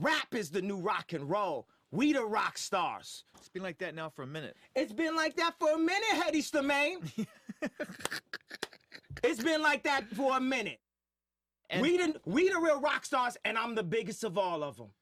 Rap is the new rock and roll. We the rock stars. It's been like that now for a minute. It's been like that for a minute, Hedy Stamane. It's been like that for a minute. And We the real rock stars, and I'm the biggest of all of them.